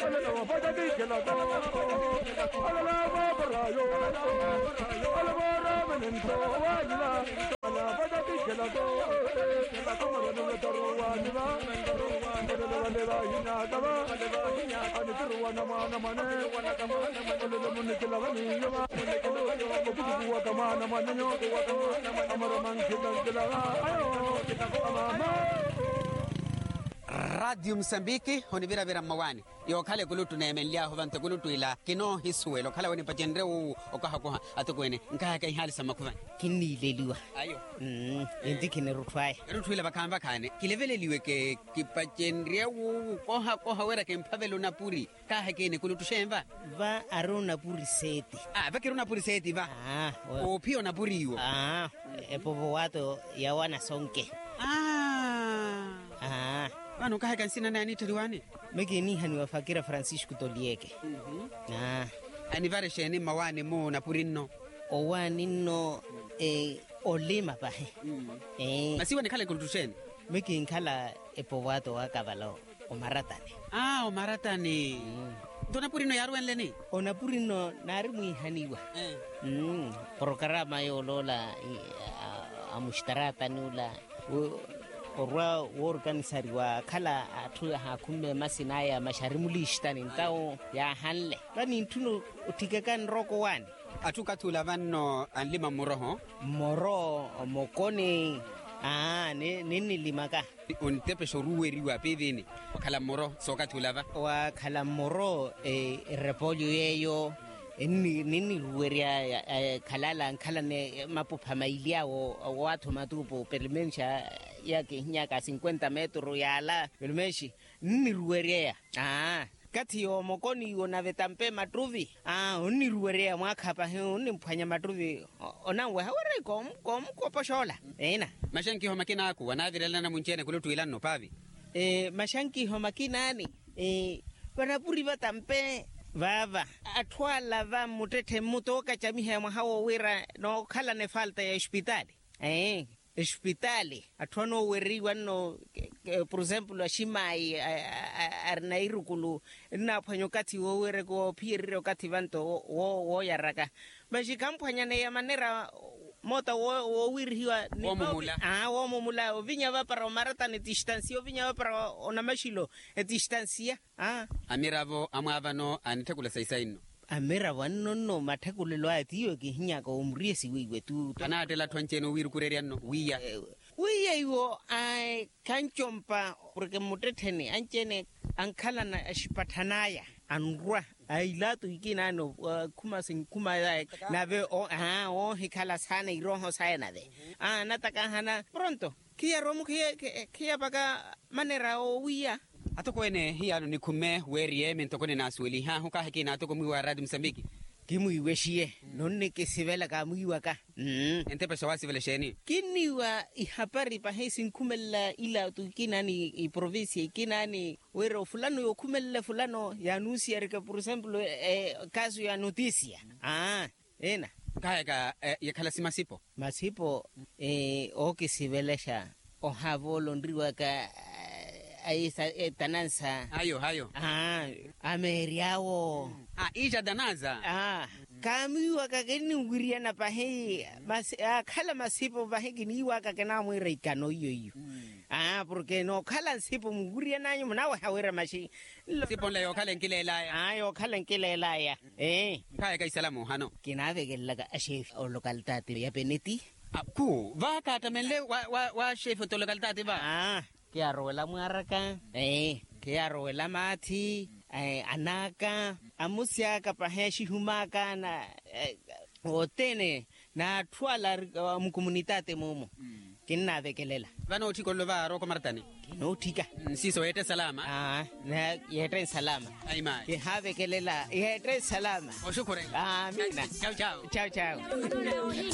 Radio Msambiki honivira vira mawani yo khale kulutu neemelia hovante kulutu ila kino hisuelo khala woni pajendre u okahakoha atokwene nkaya kai hali samakuvani kinileliwa ayo endikine ruthwile bakamba khane kileveleliwe ke kipajendre u koha wera ke mpavelo na puri kaha kene kulutu shemba va arona puri seti vakiruna puri seti va opio na puriwo epovo wato ya wana sonke Vano kaha kansina nani taliwane mekeni hani wafakira Francisco Tolieke anivare sheni mawane mo na purinno owaninno olima pahe masiwa nikale kulutusheni meki nkala epovato wakavalo omaratane omaratane Dona purino yaruenleni ona purino nari muihaniwa programa yo lola amushtarata nula orwa organizariwa kala atu hakume masinaya masharimulishitani ntao ya hanle bani ntuno utikekan roko wani atuka tula vanno anlima moro mokone nini limaka untepe shoruweriwa peveni wakala moro soka tulava wakala moro repolyo yeyo nini ruweria kalala nkala ne mapupa mailiao watu matupo permensha yake nyaka 50 metro yala permeshi nini ruweria kati yo mokoni ona vetampe matruvi uni ruweria mwakapa uni mphanya matruvi onangwe hawere kom kopashola mashanki ho makina aku wanavirela na munchene kulutu ilano pavi mashanki ho makinani wanapuri vatampe vava atwala va mutete mutoka chamihe mwahawo wira no khala ne falta ya hospitali hospitali atwano weriwa no por exemplo shimai arnairukulu na phanyokati wo were ko phiriro kati vanto wo yaraka mashikamphanya ne ya manera mota wo wirhiwa ni wo mumula vinya va para maratane distancia vinya va para ona mashilo distancia amiravo amavano anitekula saisaino amera wanno matakulelo atiyo ki hinyaka umriesi wiwe tu anatela twancheno wiru kureriano wiya iwo ai kanchompa porque mutethene anchene ankhala na shipathanaya anrwa ailato ikinano kuma nave hikala sana iroho sana de nataka hana pronto kia romu kia baka manera o wiya atokwene hiano nikume werie mentokone nasweli huka hakina atokomiwa Radio Msambiki kimuiweshie nonne kesivela kamuiwaka entepa shawasi vele sheni kiniwa ihapari pahesi nkumela ila tukinani i province kinani wero fulano yo kumela fulano ya nusi arika por ejemplo caso ya noticia ena kaya ya kala masipo o kesivela o havolo ndriwa ka aisa tanansa hayo ameriawo ija danaza kamiwa kakeni nguria na pahe khala masipo pahe kiniwa kakena mwere ikano iyo porque no khala sipo nguria nanyo mnawa hawera mashi sipo leyo khala nkilela yo khala nkilela ya kaya kai salamu hano kinave gelaga chef o localitate ya Beneti ku va katamele wa chef to localitate va kia roela muaraka kia roela mati anaka amusiaka paheshi humaka na otene na twala mukomunitate momo kinna vekelela vano utikolo va roko maratani kinotika siso yete salama na yete salama aima ke have kelela yete salama o shukran amina ciao ciao